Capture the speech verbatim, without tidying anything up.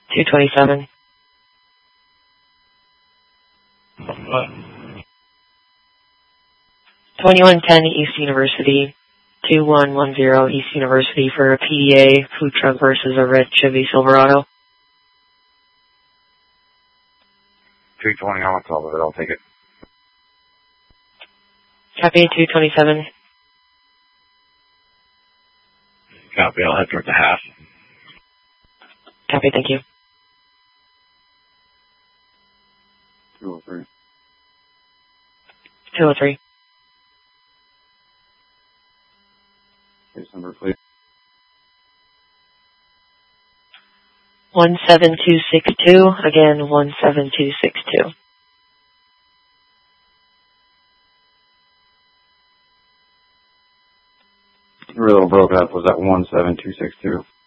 two twenty-seven. What? twenty-one ten East University, two one one zero East University for a P D A food truck versus a red Chevy Silverado. two twenty, I'll call it. I'll take it. Copy, two twenty-seven. Copy, I'll head toward the half. Copy, thank you. two oh three. two oh three. Case number, please. one seven two six two, again, one seven two six two. You were a little broke up. Was that one seven two six two?